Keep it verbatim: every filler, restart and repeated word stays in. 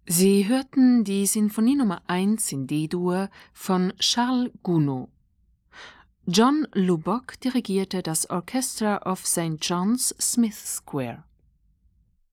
Sie hörten die Sinfonie Nummer eins in D-Dur von Charles Gounod. John Lubbock dirigierte das Orchestra of Saint John's, Smith Square.